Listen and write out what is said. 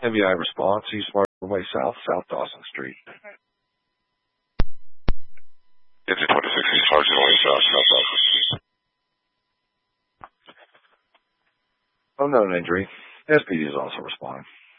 MBI response, East Martin Way South, South Dawson Street. It's 26 East Martin Way South, South Dawson Street. Unknown injury. SPD is also responding.